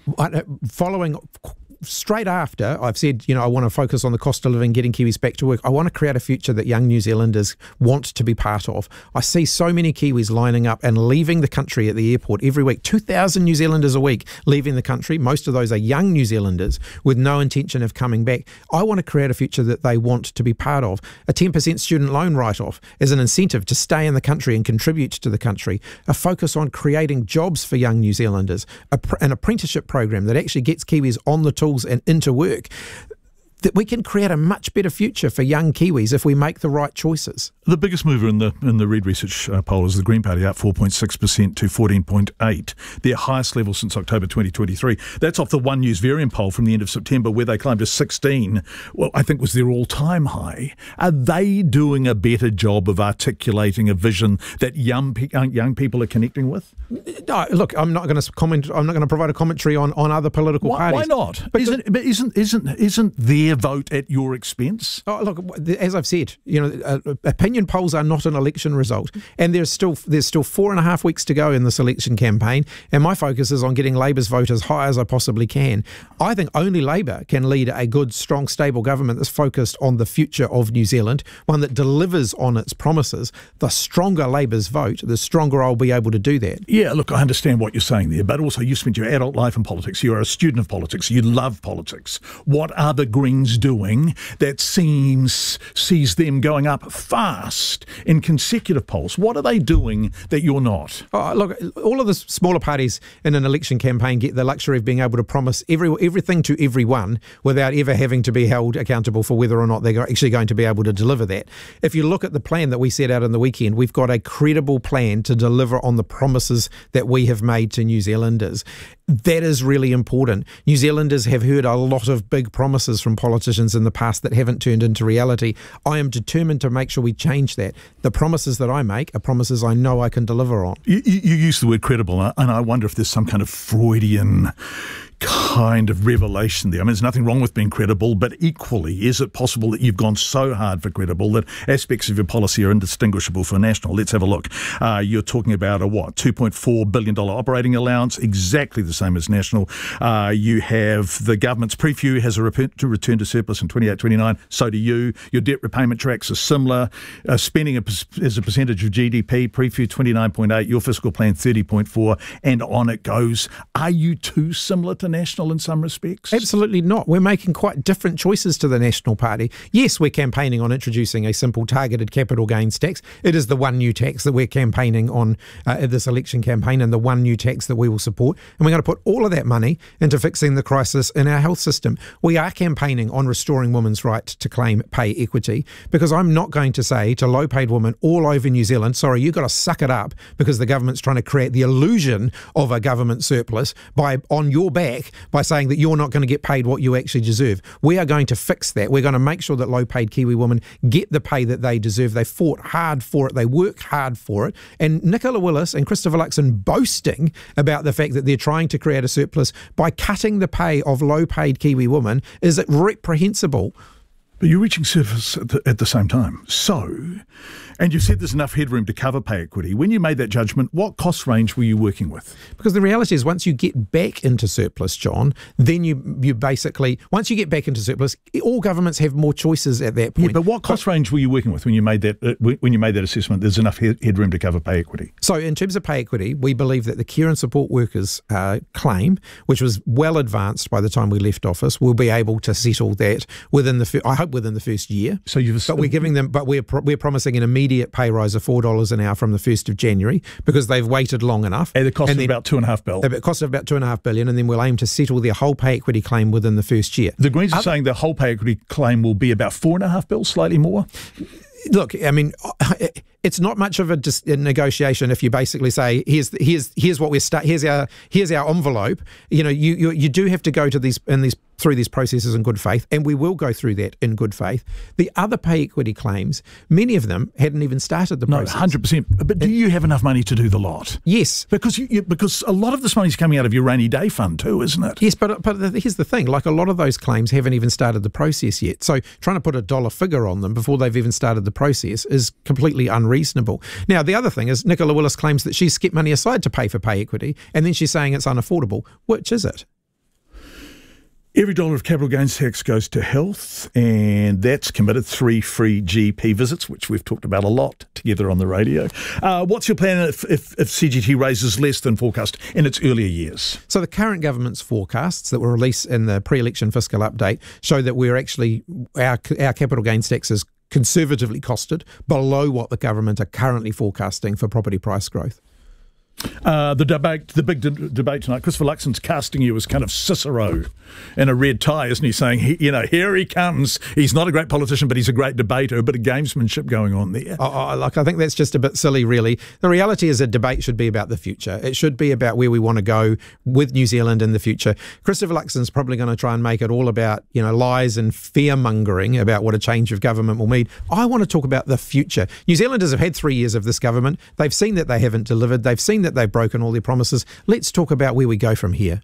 Following straight after I've said, you know, I want to focus on the cost of living, getting Kiwis back to work. I want to create a future that young New Zealanders want to be part of. I see so many Kiwis lining up and leaving the country at the airport every week. two thousand New Zealanders a week leaving the country. Most of those are young New Zealanders with no intention of coming back. I want to create a future that they want to be part of. A ten percent student loan write-off is an incentive to stay in the country and contribute to the country. A focus on creating jobs for young New Zealanders. A, an apprenticeship program that actually gets Kiwis on the tools and into work. that we can create a much better future for young Kiwis if we make the right choices. The biggest mover in the in the Reid Research uh, poll is the Green Party, up four point six percent to fourteen point eight, their highest level since October twenty twenty-three. That's off the One News Variant poll from the end of September, where they climbed to sixteen, well, I think was their all-time high. Are they doing a better job of articulating a vision that young, pe- young people are connecting with? No, look, I'm not going to comment. I'm not going to provide a commentary on, on other political why, parties. Why not? But isn't, but isn't isn't isn't their vote at your expense? Oh, look, as I've said, you know, uh, opinion polls are not an election result, and there's still there's still four and a half weeks to go in this election campaign, and my focus is on getting Labor's vote as high as I possibly can. I think only Labor can lead a good, strong, stable government that's focused on the future of New Zealand, one that delivers on its promises. The stronger Labor's vote, the stronger I'll be able to do that. Yeah, look, I understand what you're saying there, but also you spent your adult life in politics. You're a student of politics. You love politics. What are the Greens doing that seems sees them going up fast in consecutive polls? What are they doing that you're not? Oh, look, all of the smaller parties in an election campaign get the luxury of being able to promise every, everything to everyone without ever having to be held accountable for whether or not they're actually going to be able to deliver that. If you look at the plan that we set out on the weekend, we've got a credible plan to deliver on the promises that we have made to New Zealanders. That is really important. New Zealanders have heard a lot of big promises from politicians in the past that haven't turned into reality. I am determined to make sure we change that. The promises that I make are promises I know I can deliver on. You, you, you use the word credible, and I wonder if there's some kind of Freudian kind of revelation there. I mean, there's nothing wrong with being credible, but equally, is it possible that you've gone so hard for credible that aspects of your policy are indistinguishable for national? Let's have a look. Uh, you're talking about a what, two point four billion dollars operating allowance, exactly the same as national. Uh, you have the government's preview has a rep- to return to surplus in twenty-eight twenty-nine, so do you. Your debt repayment tracks are similar. Uh, spending as a percentage of G D P, preview twenty-nine point eight, your fiscal plan thirty point four, and on it goes. Are you too similar to national in some respects? Absolutely not. We're making quite different choices to the National Party. Yes, we're campaigning on introducing a simple targeted capital gains tax. It is the one new tax that we're campaigning on uh, in this election campaign, and the one new tax that we will support. And we're going to put all of that money into fixing the crisis in our health system. We are campaigning on restoring women's right to claim pay equity, because I'm not going to say to low-paid women all over New Zealand, sorry, you've got to suck it up because the government's trying to create the illusion of a government surplus by on your back by saying that you're not going to get paid what you actually deserve. We are going to fix that. We're going to make sure that low-paid Kiwi women get the pay that they deserve. They fought hard for it. They worked hard for it. And Nicola Willis and Christopher Luxon boasting about the fact that they're trying to create a surplus by cutting the pay of low-paid Kiwi women is reprehensible. But you're reaching surface at the, at the same time. So, and you said there's enough headroom to cover pay equity. When you made that judgment, what cost range were you working with? Because the reality is once you get back into surplus, John, then you you basically, once you get back into surplus, all governments have more choices at that point. Yeah, but what cost range were you working with when you made that uh, when you made that assessment? There's enough he- headroom to cover pay equity. So in terms of pay equity, we believe that the care and support workers uh, claim, which was well advanced by the time we left office, we'll be able to settle that within the, I hope within the first year. So you've, but we're giving them, but we're pro- we're promising an immediate pay rise of four dollars an hour from the first of January because they've waited long enough. At the cost and of then, about two and a half billion. At the cost of about two and a half billion, and then we'll aim to settle their whole pay equity claim within the first year. The Greens are Other, saying the whole pay equity claim will be about four and a half billion, slightly more. Look, I mean, it's not much of a, dis- a negotiation if you basically say, here's here's here's what we're start, here's our here's our envelope. You know, you, you you do have to go to these in these through these processes in good faith, and we will go through that in good faith. The other pay equity claims, many of them hadn't even started the process. No, one hundred percent. But do you have enough money to do the lot? Yes. Because you, you, because a lot of this money's coming out of your rainy day fund too, isn't it? Yes, but but here's the thing, like a lot of those claims haven't even started the process yet. So trying to put a dollar figure on them before they've even started the process is completely unreasonable. Now, the other thing is Nicola Willis claims that she's kept money aside to pay for pay equity, and then she's saying it's unaffordable. Which is it? Every dollar of capital gains tax goes to health, and that's committed three free G P visits, which we've talked about a lot together on the radio. Uh, what's your plan if, if, if C G T raises less than forecast in its earlier years? So the current government's forecasts that were released in the pre-election fiscal update show that we're actually, our, our capital gains tax is conservatively costed below what the government are currently forecasting for property price growth. Uh, the debate, the big de- debate tonight. Christopher Luxon's casting you as kind of Cicero in a red tie, isn't he? Saying, he, you know, here he comes. He's not a great politician, but he's a great debater. A bit of gamesmanship going on there. Oh, oh, like I think that's just a bit silly, really. The reality is a debate should be about the future. It should be about where we want to go with New Zealand in the future. Christopher Luxon's probably going to try and make it all about, you know, lies and fear mongering about what a change of government will mean. I want to talk about the future. New Zealanders have had three years of this government. They've seen that they haven't delivered. They've seen that they've broken all their promises. Let's talk about where we go from here.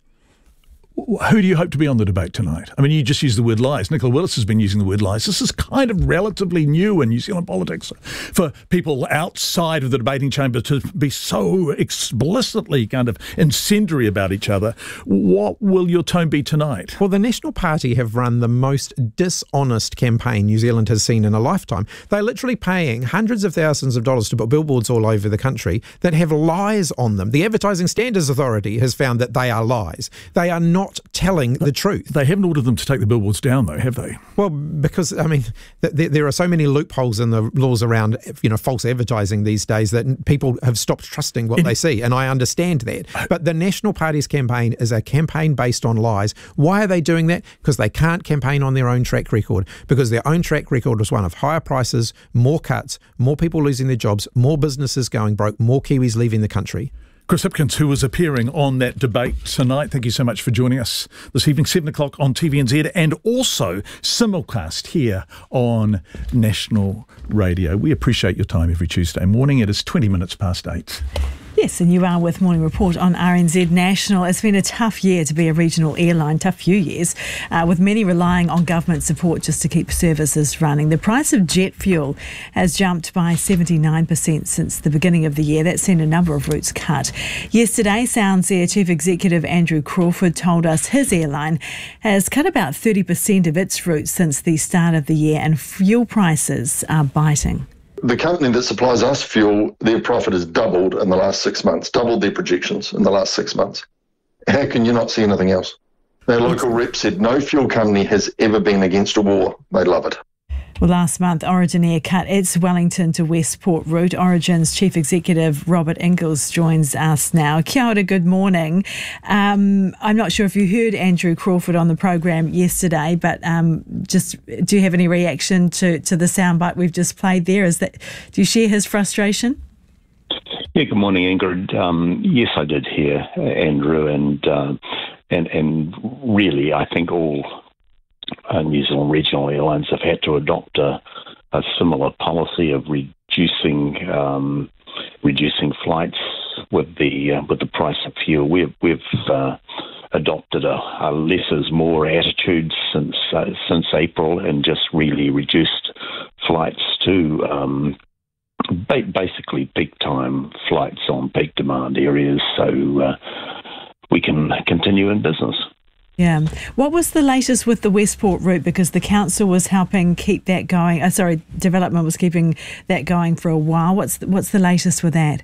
Who do you hope to be on the debate tonight? I mean, you just used the word lies. Nicola Willis has been using the word lies. This is kind of relatively new in New Zealand politics for people outside of the debating chamber to be so explicitly kind of incendiary about each other. What will your tone be tonight? Well, the National Party have run the most dishonest campaign New Zealand has seen in a lifetime. They're literally paying hundreds of thousands of dollars to put billboards all over the country that have lies on them. The Advertising Standards Authority has found that they are lies. They are not telling the truth. They haven't ordered them to take the billboards down, though, have they? Well, because, I mean, th- th- there are so many loopholes in the laws around, you know, false advertising these days that people have stopped trusting what in- they see, and I understand that. But the National Party's campaign is a campaign based on lies. Why are they doing that? Because they can't campaign on their own track record, because their own track record was one of higher prices, more cuts, more people losing their jobs, more businesses going broke, more Kiwis leaving the country. Chris Hipkins, who was appearing on that debate tonight, thank you so much for joining us this evening, seven o'clock on T V N Z, and also simulcast here on National Radio. We appreciate your time every Tuesday morning. It is twenty minutes past eight. Yes, and you are with Morning Report on R N Z National. It's been a tough year to be a regional airline, tough few years, uh, with many relying on government support just to keep services running. The price of jet fuel has jumped by seventy-nine percent since the beginning of the year. That's seen a number of routes cut. Yesterday, Sounds Air Chief Executive Andrew Crawford told us his airline has cut about thirty percent of its routes since the start of the year, and fuel prices are biting. The company that supplies us fuel, their profit has doubled in the last six months, doubled their projections in the last six months. How can you not see anything else? Their local rep said no fuel company has ever been against a war. They love it. Well, last month, Origin Air cut its Wellington to Westport route. Origin's Chief Executive Robert Inglis joins us now. Kia ora, good morning. Um, I'm not sure if you heard Andrew Crawford on the program yesterday, but um, just do you have any reaction to, to the soundbite we've just played there? Is that, do you share his frustration? Yeah, good morning, Ingrid. Um, yes, I did hear uh, Andrew, and, uh, and and really, I think all Uh, New Zealand regional airlines have had to adopt a, a similar policy of reducing um, reducing flights with the uh, with the price of fuel. We've we've uh, adopted a, a less is more attitude since uh, since April, and just really reduced flights to um, ba- basically peak time flights on peak demand areas, so uh, we can continue in business. Yeah. What was the latest with the Westport route? Because the council was helping keep that going. Uh, sorry, development was keeping that going for a while. What's the, what's the latest with that?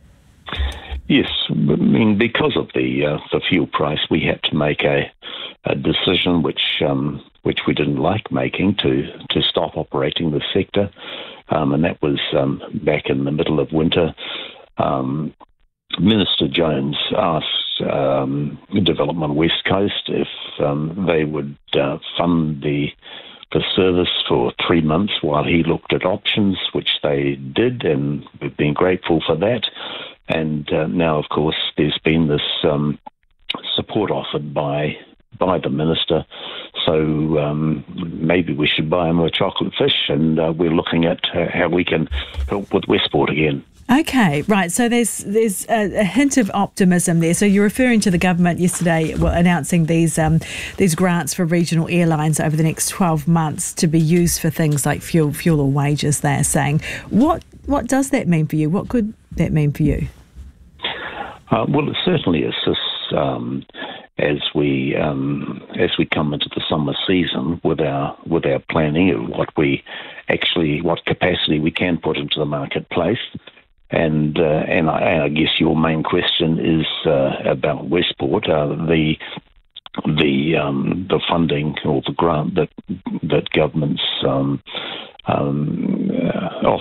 Yes, I mean, because of the uh, the fuel price, we had to make a, a decision which um, which we didn't like making to to stop operating the sector, um, and that was um, back in the middle of winter. Um, Minister Jones asked um, Development West Coast if um, they would uh, fund the the service for three months while he looked at options, which they did, and we've been grateful for that. And uh, now, of course, there's been this um, support offered by by the minister. So um, maybe we should buy him a chocolate fish, and uh, we're looking at uh, how we can help with Westport again. Okay, right. So there's there's a, a hint of optimism there. So you're referring to the government yesterday, well, announcing these um, these grants for regional airlines over the next twelve months to be used for things like fuel, fuel or wages. They're saying, what what does that mean for you? What could that mean for you? Uh, well, it certainly assists um, as we um, as we come into the summer season with our with our planning of what we actually what capacity we can put into the marketplace. And uh, and, I, and I guess your main question is uh, about Westport, uh, the the um, the funding or the grant that that government's um, um, uh, offered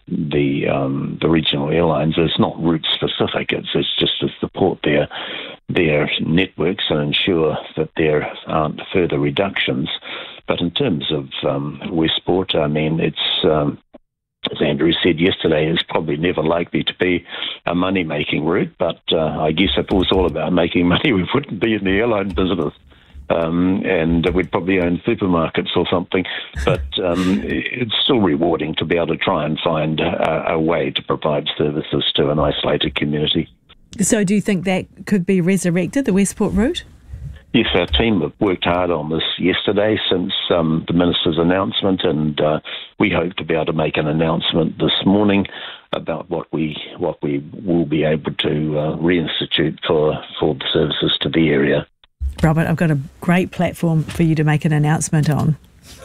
the um, the regional airlines is not route specific. It's, it's just to support their their networks and ensure that there aren't further reductions. But in terms of um, Westport, I mean, it's um, as Andrew said yesterday, it's probably never likely to be a money-making route. But uh, I guess if it was all about making money, we wouldn't be in the airline business. Um, and we'd probably own supermarkets or something, but um, it's still rewarding to be able to try and find a, a way to provide services to an isolated community. So do you think that could be resurrected, the Westport route? Yes, our team have worked hard on this yesterday since um, the Minister's announcement, and uh, we hope to be able to make an announcement this morning about what we what we will be able to uh, reinstitute for, for the services to the area. Robert, I've got a great platform for you to make an announcement on.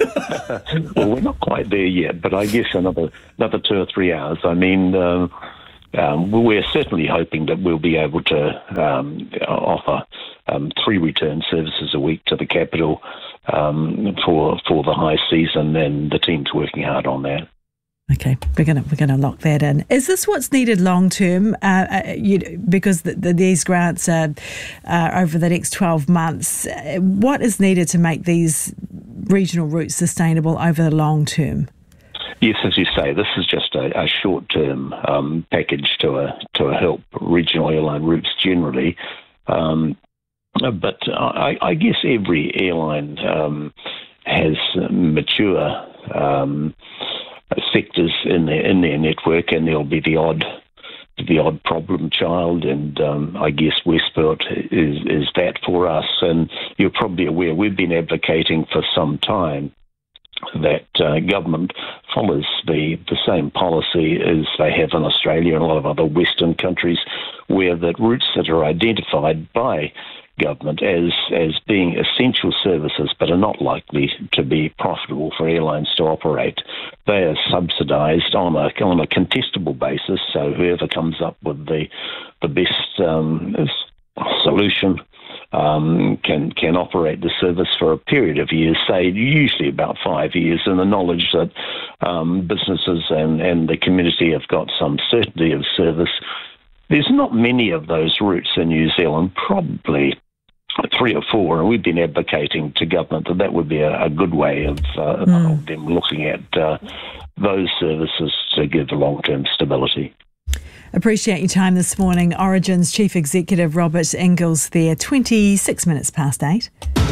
Well, we're not quite there yet, but I guess another another two or three hours. I mean, um, um, we're certainly hoping that we'll be able to um, offer um, three return services a week to the capital um, for for the high season, and the team's working hard on that. Okay, we're gonna we're gonna lock that in. Is this what's needed long term? Uh, uh, you, because the, the, these grants are uh, over the next twelve months. Uh, what is needed to make these regional routes sustainable over the long term? Yes, as you say, this is just a, a short term um, package to a to help regional airline routes generally. Um, but I, I guess every airline um, has mature Um, sectors in their in their network, and there'll be the odd the odd problem child, and um, I guess Westport is is that for us. And you're probably aware we've been advocating for some time that uh, government follows the the same policy as they have in Australia and a lot of other Western countries, where that routes that are identified by government as as being essential services but are not likely to be profitable for airlines to operate, they are subsidised on a on a contestable basis. So whoever comes up with the the best um, solution um, can can operate the service for a period of years, say usually about five years, in the knowledge that um, businesses and, and the community have got some certainty of service. There's not many of those routes in New Zealand, probably three or four, and we've been advocating to government that that would be a, a good way of, uh, mm. of them looking at uh, those services to give long-term stability. Appreciate your time this morning. Origin's Chief Executive Robert Inglis there, twenty-six minutes past eight.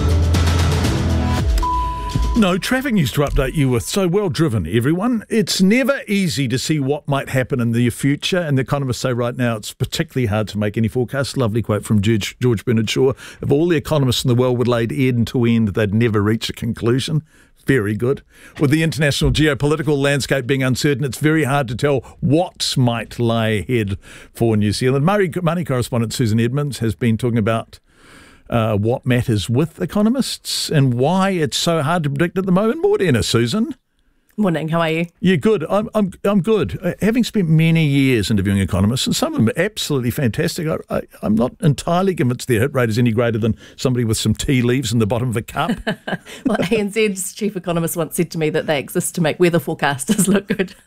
No, traffic news to update you with. So well driven, everyone. It's never easy to see what might happen in the future, and the economists say right now it's particularly hard to make any forecasts. Lovely quote from George, George Bernard Shaw. If all the economists in the world were laid end to end, they'd never reach a conclusion. Very good. With the international geopolitical landscape being uncertain, it's very hard to tell what might lie ahead for New Zealand. Murray, money correspondent Susan Edmonds has been talking about Uh, what matters with economists and why it's so hard to predict at the moment. Morena, Susan. Morning, how are you? Yeah, good. I'm I'm I'm good. Uh, having spent many years interviewing economists, and some of them are absolutely fantastic, I, I, I'm not entirely convinced their hit rate is any greater than somebody with some tea leaves in the bottom of a cup. Well, A N Z's chief economist once said to me that they exist to make weather forecasters look good.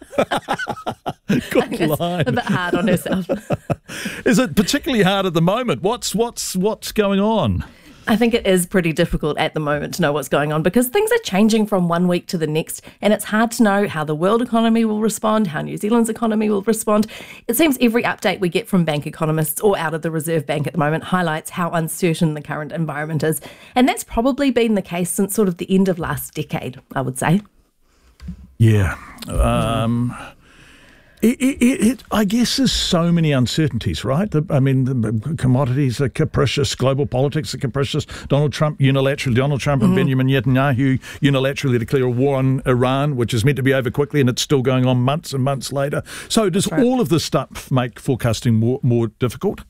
Good line. A bit hard on herself. Is it particularly hard at the moment? What's what's what's going on? I think it is pretty difficult at the moment to know what's going on because things are changing from one week to the next, and it's hard to know how the world economy will respond, how New Zealand's economy will respond. It seems every update we get from bank economists or out of the Reserve Bank at the moment highlights how uncertain the current environment is. And that's probably been the case since sort of the end of last decade, I would say. Yeah. Um... It, it, it, I guess there's so many uncertainties, right? The, I mean, the commodities are capricious, global politics are capricious. Donald Trump unilaterally, Donald Trump and mm-hmm. Benjamin Netanyahu unilaterally declare a war on Iran, which is meant to be over quickly, and it's still going on months and months later. So does right. all of this stuff make forecasting more, more difficult?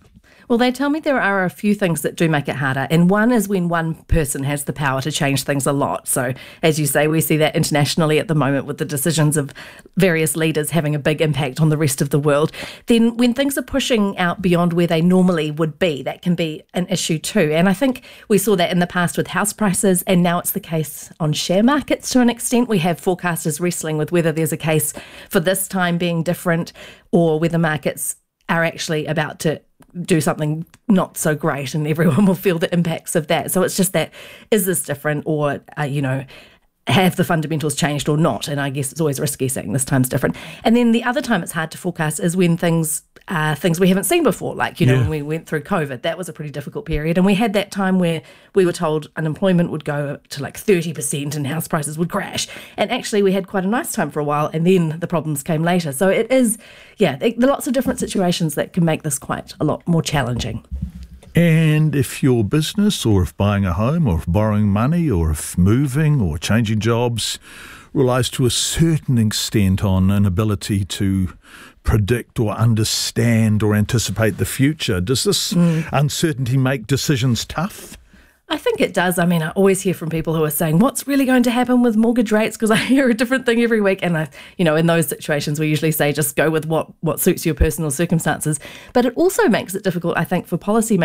Well, they tell me there are a few things that do make it harder. And one is when one person has the power to change things a lot. So, as you say, we see that internationally at the moment with the decisions of various leaders having a big impact on the rest of the world. Then when things are pushing out beyond where they normally would be, that can be an issue too. And I think we saw that in the past with house prices, and now it's the case on share markets to an extent. We have forecasters wrestling with whether there's a case for this time being different or whether markets are actually about to do something not so great and everyone will feel the impacts of that. So it's just that, is this different, or, uh, you know, have the fundamentals changed or not? And I guess it's always risky saying this time's different. And then the other time it's hard to forecast is when things are things we haven't seen before. Like, you know, yeah. when we went through COVID, that was a pretty difficult period. And we had that time where we were told unemployment would go to like thirty percent and house prices would crash. And actually we had quite a nice time for a while, and then the problems came later. So it is, yeah, there are lots of different situations that can make this quite a lot more challenging. And if your business, or if buying a home, or if borrowing money, or if moving or changing jobs relies to a certain extent on an ability to predict or understand or anticipate the future, does this mm. uncertainty make decisions tough? I think it does. I mean, I always hear from people who are saying, what's really going to happen with mortgage rates? Because I hear a different thing every week. And, I, you know, in those situations, we usually say just go with what, what suits your personal circumstances. But it also makes it difficult, I think, for policymakers